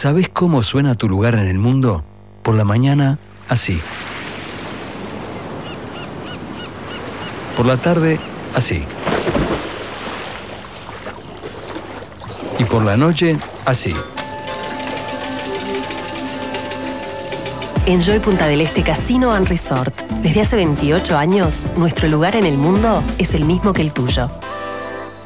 ¿Sabés cómo suena tu lugar en el mundo? Por la mañana, así. Por la tarde, así. Y por la noche, así. Enjoy Punta del Este Casino and Resort. Desde hace 28 años, nuestro lugar en el mundo es el mismo que el tuyo.